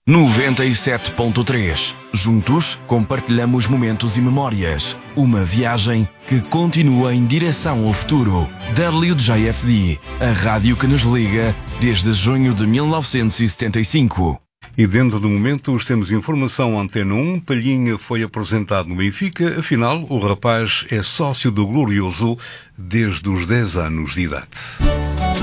97.3. Juntos compartilhamos momentos e memórias. Uma viagem que continua em direção ao futuro. WJFD, a rádio que nos liga desde junho de 1975. E dentro do Momentos temos informação Antena 1. Palhinha foi apresentado no Benfica. Afinal, o rapaz é sócio do Glorioso desde os 10 anos de idade.